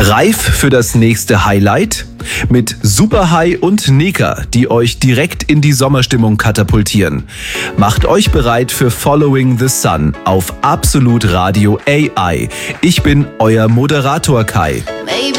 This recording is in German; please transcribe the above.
Reif für das nächste Highlight? Mit Super High und Neka, die euch direkt in die Sommerstimmung katapultieren. Macht euch bereit für Following the Sun auf Absolut Radio AI. Ich bin euer Moderator Kai.